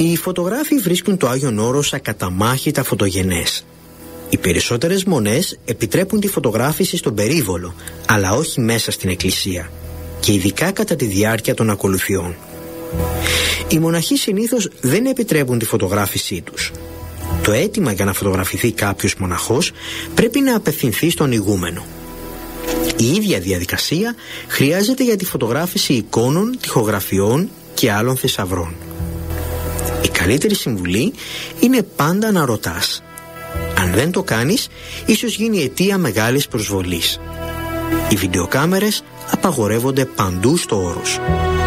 Οι φωτογράφοι βρίσκουν το Άγιον Όρος ακαταμάχητα φωτογενές. Οι περισσότερες μονές επιτρέπουν τη φωτογράφηση στον περίβολο, αλλά όχι μέσα στην εκκλησία, και ειδικά κατά τη διάρκεια των ακολουθιών. Οι μοναχοί συνήθως δεν επιτρέπουν τη φωτογράφησή τους. Το αίτημα για να φωτογραφηθεί κάποιος μοναχός πρέπει να απευθυνθεί στον ηγούμενο. Η ίδια διαδικασία χρειάζεται για τη φωτογράφηση εικόνων, τοιχογραφιών και άλλων θησαυρών. Η καλύτερη συμβουλή είναι πάντα να ρωτάς. Αν δεν το κάνεις, ίσως γίνει αιτία μεγάλης προσβολής. Οι βιντεοκάμερες απαγορεύονται παντού στο Όρος.